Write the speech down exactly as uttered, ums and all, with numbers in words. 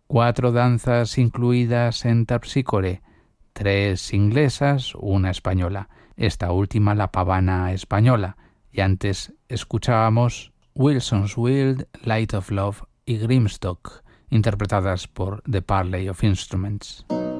Cuatro danzas incluidas en Terpsícore, tres inglesas, una española. Esta última la pavana española. Y antes escuchábamos Wilson's Wild, Light of Love y Grimstock, interpretadas por The Parley of Instruments.